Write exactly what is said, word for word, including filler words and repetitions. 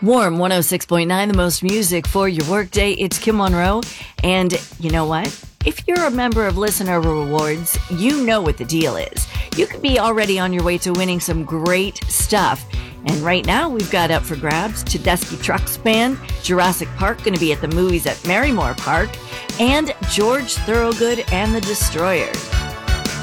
Warm one oh six point nine, the most music for your workday. It's Kim Monroe. And you know what? If you're a member of Listener Rewards, you know what the deal is. You could be already on your way to winning some great stuff. And right now, we've got up for grabs Tedeschi Trucks Band, Jurassic Park, going to be at the movies at Marymore Park, and George Thorogood and the Destroyers.